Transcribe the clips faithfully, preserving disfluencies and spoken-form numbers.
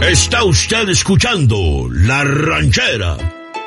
Está usted escuchando La Ranchera.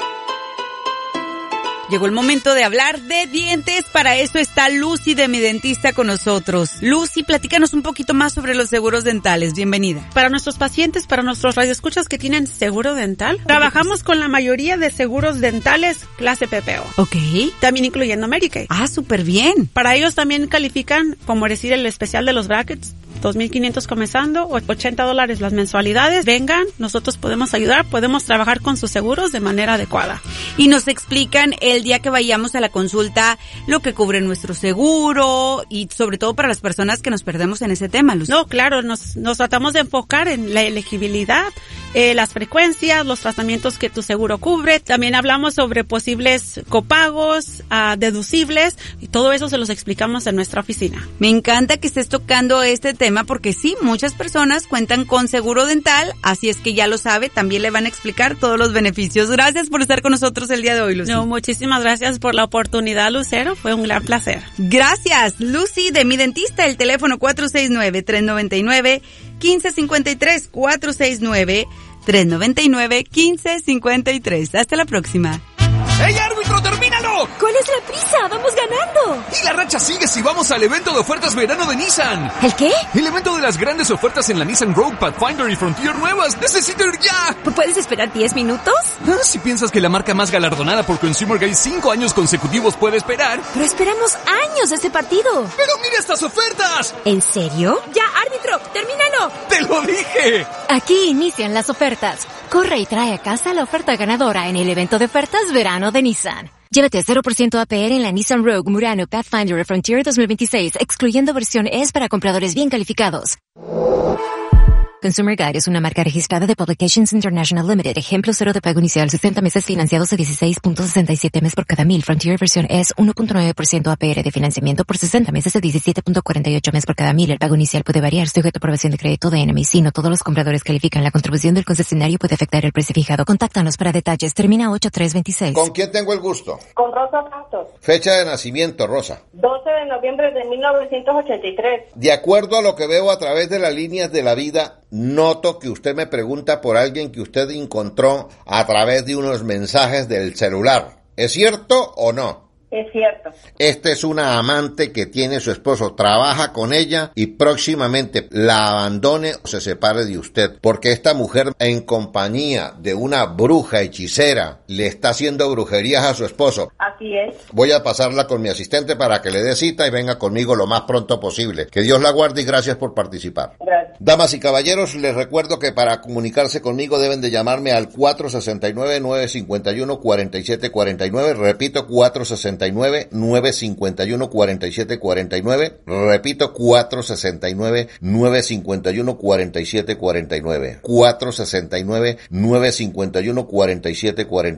Llegó el momento de hablar de dientes. Para eso está Lucy de Mi Dentista con nosotros. Lucy, platícanos un poquito más sobre los seguros dentales. Bienvenida. Para nuestros pacientes, para nuestros radioescuchas que tienen seguro dental, trabajamos con la mayoría de seguros dentales clase P P O. Ok. También incluyendo Medicaid. Ah, súper bien. Para ellos también califican, como decir, el especial de los brackets. dos mil quinientos comenzando, ochenta dólares las mensualidades. Vengan, nosotros podemos ayudar, podemos trabajar con sus seguros de manera adecuada. Y nos explican el día que vayamos a la consulta lo que cubre nuestro seguro y sobre todo para las personas que nos perdemos en ese tema, Lucy. No, claro, nos, nos tratamos de enfocar en la elegibilidad, eh, las frecuencias, los tratamientos que tu seguro cubre. También hablamos sobre posibles copagos, uh, deducibles, y todo eso se los explicamos en nuestra oficina. Me encanta que estés tocando este tema porque sí, muchas personas cuentan con seguro dental, así es que ya lo sabe, también le van a explicar todos los beneficios. Gracias por estar con nosotros el día de hoy, Lucy. No, muchísimas gracias por la oportunidad, Lucero, fue un gran placer. Gracias, Lucy de Mi Dentista, el teléfono cuatro seis nueve, tres nueve nueve, uno cinco cinco tres, cuatro seis nueve, tres nueve nueve, uno cinco cinco tres. Hasta la próxima. ¡Ey, árbitro, termínalo! ¿Cuál es la prisa? ¡Vamos ganando! Y la racha sigue si vamos al evento de ofertas verano de Nissan. ¿El qué? El evento de las grandes ofertas en la Nissan Rogue, Pathfinder y Frontier nuevas. ¡Necesito ir ya! ¿Puedes esperar diez minutos? Ah, si piensas que la marca más galardonada por Consumer Guide cinco años consecutivos puede esperar. Pero esperamos años de este partido. ¡Pero mira estas ofertas! ¿En serio? ¡Ya, árbitro! ¡Termínalo! ¡Te lo dije! Aquí inician las ofertas. Corre y trae a casa la oferta ganadora en el evento de ofertas verano de Nissan. Llévate cero por ciento A P R en la Nissan Rogue, Murano, Pathfinder y Frontier dos mil veintiséis, excluyendo versión S para compradores bien calificados. Consumer Guide es una marca registrada de Publications International Limited. Ejemplo cero de pago inicial, sesenta meses financiados a dieciséis punto sesenta y siete mes por cada mil. Frontier versión S, uno punto nueve por ciento A P R de financiamiento por sesenta meses a diecisiete punto cuarenta y ocho mes por cada mil. El pago inicial puede variar, sujeto a aprobación de crédito de N M I C. No todos los compradores califican. La contribución del concesionario puede afectar el precio fijado. Contáctanos para detalles. Termina ocho tres veintiséis. ¿Con quién tengo el gusto? Con Rosa Santos. Fecha de nacimiento, Rosa. doce de noviembre de mil novecientos ochenta y tres. De acuerdo a lo que veo a través de las líneas de la vida, noto que usted me pregunta por alguien que usted encontró a través de unos mensajes del celular. ¿Es cierto o no? Es cierto. Esta es una amante que tiene su esposo, trabaja con ella y próximamente la abandone o se separe de usted, porque esta mujer en compañía de una bruja hechicera le está haciendo brujerías a su esposo. Así es. Voy a pasarla con mi asistente para que le dé cita y venga conmigo lo más pronto posible. Que Dios la guarde y gracias por participar. Gracias. Damas y caballeros, les recuerdo que para comunicarse conmigo deben de llamarme al cuatro seis nueve, nueve cinco uno, cuatro siete cuatro nueve. Repito, cuatro seis nueve, nueve cinco uno, cuatro siete cuatro nueve. Repito, cuatro seis nueve, nueve cinco uno, cuatro siete cuatro nueve. cuatro seis nueve, nueve cinco uno, cuatro siete cuatro nueve.